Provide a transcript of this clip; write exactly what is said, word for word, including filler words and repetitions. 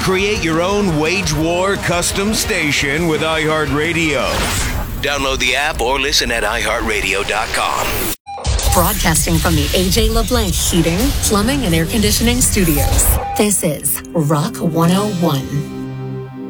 Create your own Wage War custom station with iHeartRadio. Download the app or listen at i heart radio dot com. Broadcasting from the A J LeBlanc Heating, Plumbing, and Air Conditioning Studios. This is Rock one oh one.